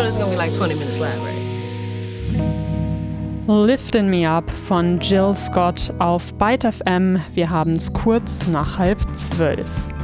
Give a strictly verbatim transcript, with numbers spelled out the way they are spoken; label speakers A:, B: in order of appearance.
A: this is gonna be like twenty minute slide, right?
B: Liftin' Me Up von Jill Scott auf Byte F M. Wir haben's kurz nach halb zwölf.